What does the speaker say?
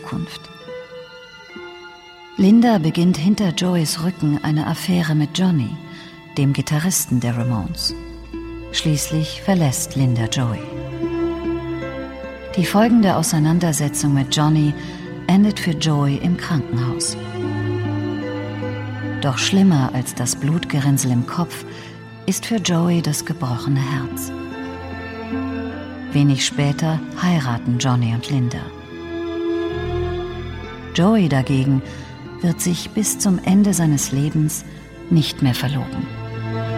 Zukunft. Linda beginnt hinter Joeys Rücken eine Affäre mit Johnny, dem Gitarristen der Ramones. Schließlich verlässt Linda Joey. Die folgende Auseinandersetzung mit Johnny endet für Joey im Krankenhaus. Doch schlimmer als das Blutgerinnsel im Kopf ist für Joey das gebrochene Herz. Wenig später heiraten Johnny und Linda. Joey dagegen wird sich bis zum Ende seines Lebens nicht mehr verloben.